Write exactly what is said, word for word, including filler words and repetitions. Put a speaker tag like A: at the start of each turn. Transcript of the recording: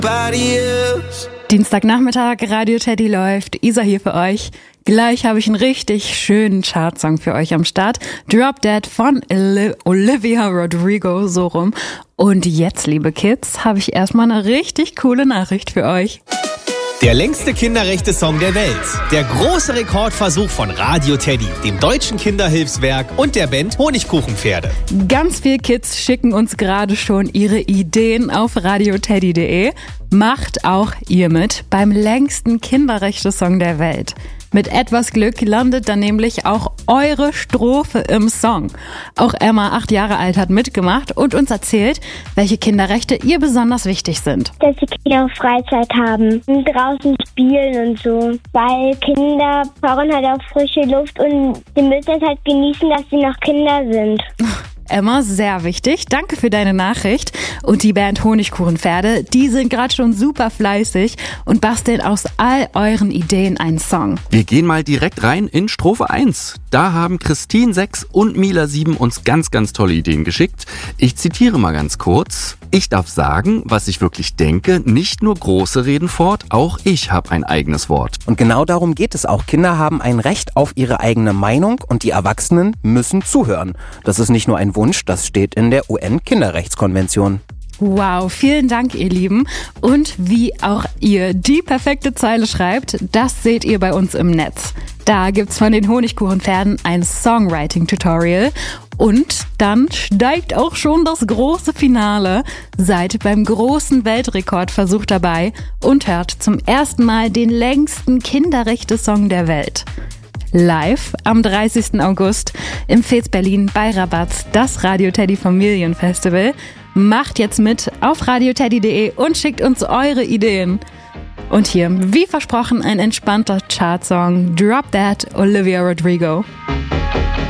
A: Dienstagnachmittag, Radio Teddy läuft, Isa hier für euch. Gleich habe ich einen richtig schönen Chartsong für euch am Start. Drop Dead von Olivia Rodrigo, so rum. Und jetzt, liebe Kids, habe ich erstmal eine richtig coole Nachricht für euch.
B: Der längste Kinderrechte-Song der Welt. Der große Rekordversuch von Radio Teddy, dem Deutschen Kinderhilfswerk und der Band Honigkuchenpferde.
A: Ganz viele Kids schicken uns gerade schon ihre Ideen auf radioteddy punkt de. Macht auch ihr mit beim längsten Kinderrechte-Song der Welt. Mit etwas Glück landet dann nämlich auch eure Strophe im Song. Auch Emma, acht Jahre alt, hat mitgemacht und uns erzählt, welche Kinderrechte ihr besonders wichtig sind.
C: Dass die Kinder auch Freizeit haben und draußen spielen und so. Weil Kinder brauchen halt auch frische Luft und die müssen es halt genießen, dass sie noch Kinder sind.
A: Emma, sehr wichtig. Danke für deine Nachricht. Und die Band Honigkuchenpferde, die sind gerade schon super fleißig und basteln aus all euren Ideen einen Song.
D: Wir gehen mal direkt rein in Strophe eins. Da haben Christine sechs und Mila sieben uns ganz, ganz tolle Ideen geschickt. Ich zitiere mal ganz kurz. Ich darf sagen, was ich wirklich denke, nicht nur Große reden fort, auch ich habe ein eigenes Wort.
E: Und genau darum geht es auch. Kinder haben ein Recht auf ihre eigene Meinung und die Erwachsenen müssen zuhören. Das ist nicht nur ein Wunsch, das steht in der U N-Kinderrechtskonvention.
A: Wow, vielen Dank, ihr Lieben. Und wie auch ihr die perfekte Zeile schreibt, das seht ihr bei uns im Netz. Da gibt's von den Honigkuchenpferden ein Songwriting-Tutorial. Und dann steigt auch schon das große Finale. Seid beim großen Weltrekordversuch dabei und hört zum ersten Mal den längsten Kinderrechte-Song der Welt. Live am dreißigsten August im Fez Berlin bei Rabatz, das Radio Teddy Familienfestival. Macht jetzt mit auf radioteddy punkt de und schickt uns eure Ideen. Und hier, wie versprochen, ein entspannter Chartsong, Drop That, Olivia Rodrigo.